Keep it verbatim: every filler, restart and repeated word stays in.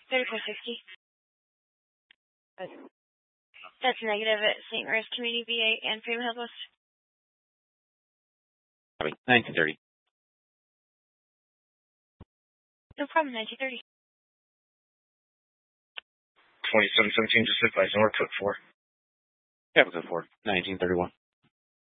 thirty-four sixty. That's negative at Saint Rose Community V A and Freedom Health West. Copy. nineteen thirty. No problem, nineteen thirty. twenty-seven seventeen, just advise north, code four. Yeah, code four. nineteen thirty-one.